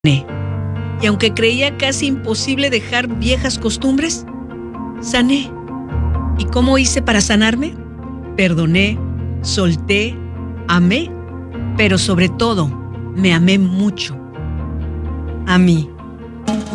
Y aunque creía casi imposible dejar viejas costumbres, sané. ¿Y cómo hice para sanarme? Perdoné, solté, amé, pero sobre todo, me amé mucho. A mí.